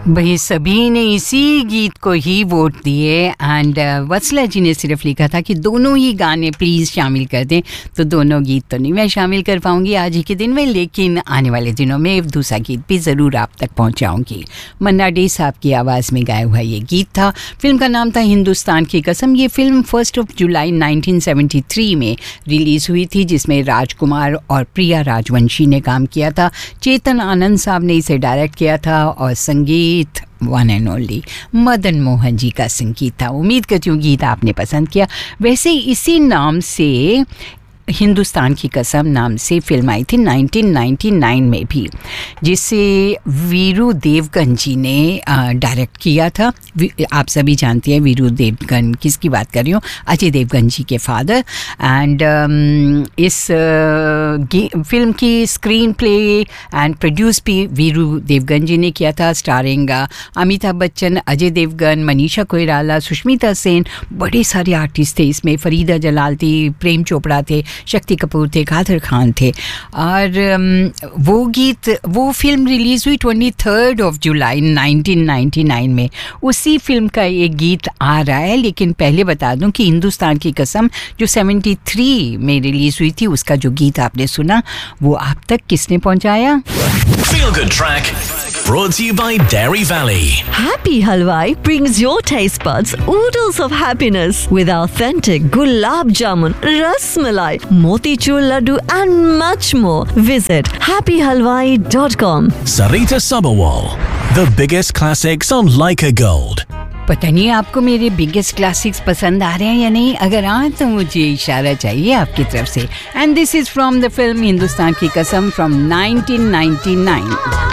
भाई सभी ने इसी गीत को ही वोट दिए एंड वत्सला जी ने सिर्फ लिखा था कि दोनों ही गाने प्लीज़ शामिल कर दें, तो दोनों गीत तो नहीं मैं शामिल कर पाऊंगी आज ही के दिन में, लेकिन आने वाले दिनों में दूसरा गीत भी ज़रूर आप तक पहुंचाऊंगी। मन्ना डे साहब की आवाज़ में गाया हुआ ये गीत था। फिल्म का नाम था हिंदुस्तान की कसम। ये फिल्म 1 जुलाई 1973 में रिलीज़ हुई थी, जिसमें राजकुमार और प्रिया राजवंशी ने काम किया था। चेतन आनंद साहब ने इसे डायरेक्ट किया था और संगीत one and only Madan Mohan ji का संगीत था। उम्मीद करती हूँ गीत आपने पसंद किया। वैसे इसी नाम से हिंदुस्तान की कसम नाम से फिल्म आई थी 1999 में भी, जिसे वीरू देवगन जी ने डायरेक्ट किया था। आप सभी जानते हैं वीरू देवगन किसकी बात कर रही हूँ, अजय देवगन जी के फादर। एंड इस फिल्म की स्क्रीन प्ले एंड प्रोड्यूस भी वीरू देवगन जी ने किया था, स्टारिंग अमिताभ बच्चन, अजय देवगन, मनीषा कोइराला, सुष्मिता सेन, बड़े सारे आर्टिस्ट थे इसमें। फरीदा जलाल थी, प्रेम चोपड़ा थे, शक्ति कपूर थे, कादर खान थे। और वो फिल्म रिलीज़ हुई 23 जुलाई 1999 में। उसी फिल्म का एक गीत आ रहा है, लेकिन पहले बता दूं कि हिंदुस्तान की कसम जो 73 में रिलीज़ हुई थी, उसका जो गीत आपने सुना वो आप तक किसने पहुंचाया? Feel Good Track brought to you by Dairy Valley. Happy Halwai brings your taste buds oodles of happiness with authentic gulab jamun, ras malai, motichur laddu and much more. Visit happyhalwai.com. Sarita Sabawal, the biggest classics on Leica Gold. पता नहीं आपको मेरे biggest classics पसंद आ रहे हैं या नहीं। अगर हाँ तो मुझे इशारा चाहिए आपकी तरफ से। And this is from the film Hindustan की कसम फ्रॉम 1999।